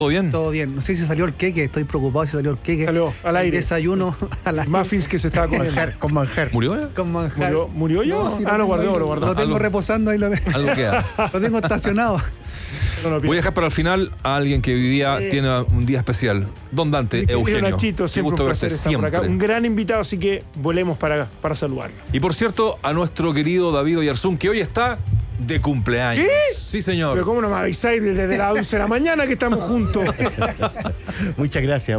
¿Todo bien? Todo bien. No sé si salió el queque, estoy preocupado si salió el queque. Salió al aire. Desayuno al aire. Muffins que se estaba comiendo. Con manjar. ¿Murió? Con manjar. ¿Murió yo? No, sí, lo guardó. Lo tengo Algo- reposando ahí, Algo queda. lo tengo estacionado. Voy a dejar para el final a alguien que hoy día Sí. tiene un día especial. Don Dante Mi querido Eugenio. Nachito, Qué siempre gusto un verte placer estar por acá. siempre. Un gran invitado, así que volemos para saludarlo. Y por cierto, a nuestro querido David Oyarzún, que hoy está de cumpleaños. ¿Qué? Sí, señor. Pero ¿cómo no me avisáis desde las 11 de la mañana que estamos juntos? Muchas gracias.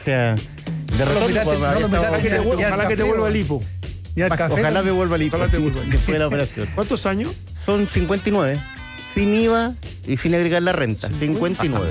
De retorno, invitaste, pues, no lo estamos- invitaste. Ojalá que te vuelva el hipo. ¿Y al café? Ojalá me vuelva el hipo, Ojalá te sí, vuelva el después de la operación. ¿Cuántos años? Son 59, sin IVA y sin agregar la renta. 59.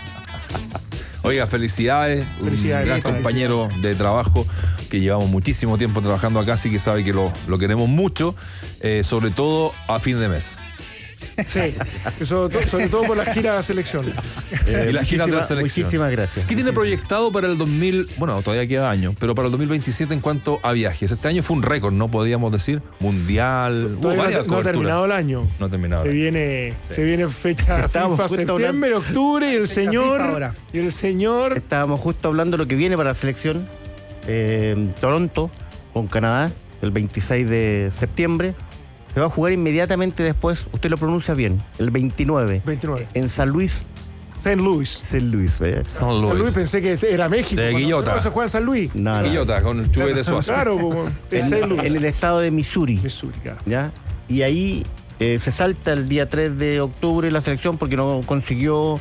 Oiga, felicidades. Felicidades, Un gran felicidades. compañero de trabajo que llevamos muchísimo tiempo trabajando acá, así que sabe que lo queremos mucho, sobre todo a fin de mes. Sí, sobre todo por la gira de la selección. Y la gira de la selección. Muchísimas gracias. ¿Qué tiene proyectado para el 2000? Bueno, todavía queda año, pero para el 2027 en cuanto a viajes. Este año fue un récord, ¿no? Podríamos decir. Mundial. Todavía varias no ha coberturas. terminado el año. No ha terminado. Se viene fecha Estábamos FIFA, justo septiembre, octubre, y el FIFA ahora. señor Estábamos justo hablando de lo que viene para la selección. Toronto con Canadá, el 26 de septiembre. Se va a jugar inmediatamente después, usted lo pronuncia bien, el 29. 29. En San Luis, St. Louis. San Luis, ¿verdad? San San Luis Luis. pensé que era México. De Cuando Guillota. no se juega en San Luis. No, no. Guillota, con el chubet de Suazo. Claro, como de St. Louis. En el estado de Missouri. Missouri, claro. ¿Ya? Y ahí se salta el día 3 de octubre la selección porque no consiguió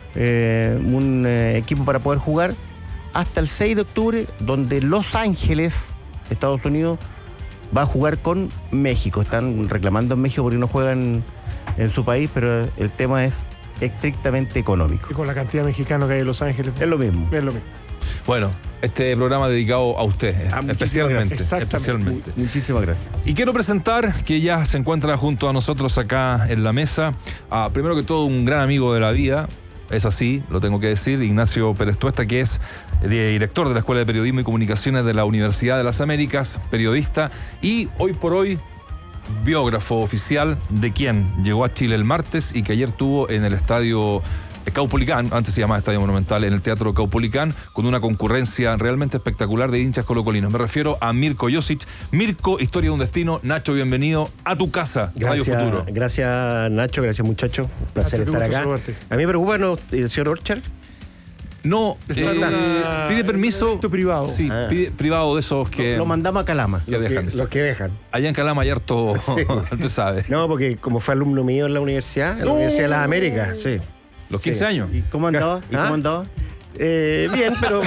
un equipo para poder jugar hasta el 6 de octubre, donde Los Ángeles, Estados Unidos, va a jugar con México. Están reclamando en México porque no juegan en su país, pero el tema es estrictamente económico. Y con la cantidad de mexicanos que hay en Los Ángeles. Es lo mismo. Es lo mismo. Bueno, este programa dedicado a usted, muchísimas especialmente. gracias. Exactamente. Especialmente. Muchísimas gracias. Y quiero presentar, que ya se encuentra junto a nosotros acá en la mesa, a, primero que todo, un gran amigo de la vida, es así, lo tengo que decir, Ignacio Pérez Tuesta, que es director de la Escuela de Periodismo y Comunicaciones de la Universidad de las Américas, periodista, y hoy por hoy biógrafo oficial de quien llegó a Chile el martes y que ayer tuvo en el estadio Caupolicán, antes se llamaba Estadio Monumental, en el Teatro Caupolicán, con una concurrencia realmente espectacular de hinchas colocolinos. Me refiero a Mirko Josic. Mirko, Historia de un Destino. Nacho, bienvenido a tu casa, Radio Futuro. Gracias, Nacho, gracias, muchachos. Un placer Nacho, qué estar gusto acá. saludarte. A mí me preocupa, ¿no, el señor Orchard? No, Está en una- pide permiso. evento privado. Sí, Ah. pide privado de esos que Lo mandamos a Calama. que dejan. Los que dejan. Allá en Calama hay harto, tú sabes. No, porque como fue alumno mío en la universidad, en la Universidad de las Américas, sí. Los Sí. 15 años. ¿Y cómo andaba? ¿Ah? Bien, pero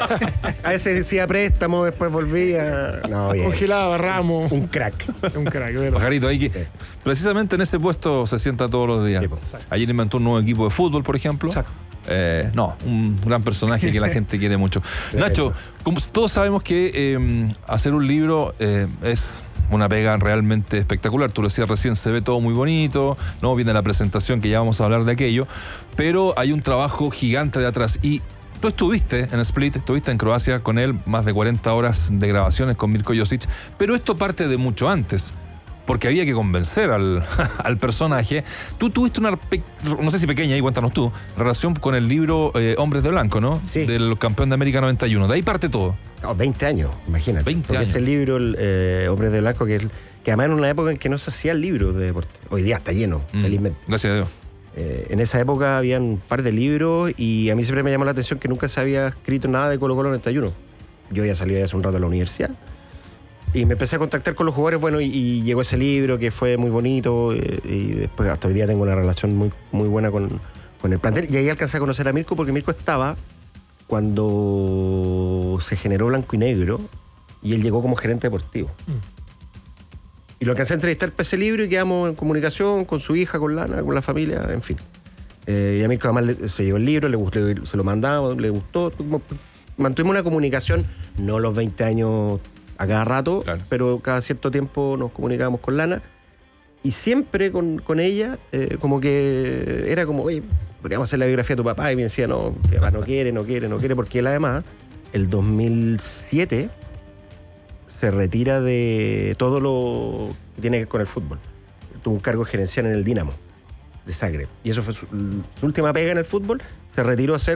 a veces decía préstamo, después volvía. No, bien. Congelaba, Ramos. Un crack. Un crack, ¿verdad? Pajarito, ahí que precisamente en ese puesto se sienta todos los días. Sí, pues. Ayer inventó un nuevo equipo de fútbol, por ejemplo. Exacto. No, un gran personaje que la gente quiere mucho. Nacho, como todos sabemos que hacer un libro es una pega realmente espectacular. Tú lo decías recién, se ve todo muy bonito, ¿no? Viene la presentación, que ya vamos a hablar de aquello, pero hay un trabajo gigante de atrás. Y tú estuviste en Split, estuviste en Croacia con él, más de 40 horas de grabaciones con Mirko Josic, pero esto parte de mucho antes, porque había que convencer al personaje. Tú tuviste una, no sé si pequeña, ahí cuéntanos tú, relación con el libro Hombres de Blanco, ¿no? Sí. Del campeón de América 91. De ahí parte todo. No, 20 años, imagínate. 20 Porque años. ese libro, Hombres de Blanco, que además en una época en que no se hacían libros de deporte. Hoy día está lleno, felizmente. Gracias a Dios. En esa época habían un par de libros y a mí siempre me llamó la atención que nunca se había escrito nada de Colo-Colo 91. Yo ya salí hace un rato de la universidad y me empecé a contactar con los jugadores, bueno, y llegó ese libro que fue muy bonito y después hasta hoy día tengo una relación muy, muy buena con el plantel. Y ahí alcancé a conocer a Mirko porque Mirko estaba cuando se generó Blanco y Negro y él llegó como gerente deportivo. Y lo alcancé a entrevistar para ese libro y quedamos en comunicación con su hija, con Lana, con la familia, en fin. Y a Mirko además se llevó el libro, le gustó, se lo mandamos, le gustó. Mantuvimos una comunicación, no los 20 años a cada rato, Claro. pero cada cierto tiempo nos comunicábamos con Lana. Y siempre con ella, como que era como, oye, podríamos hacer la biografía de tu papá. Y me decía, no, mi papá no quiere, porque él además, el 2007, se retira de todo lo que tiene que ver con el fútbol. Tuvo un cargo gerencial en el Dinamo. de Zagreb. Y eso fue su última pega en el fútbol. Se retiró a hacer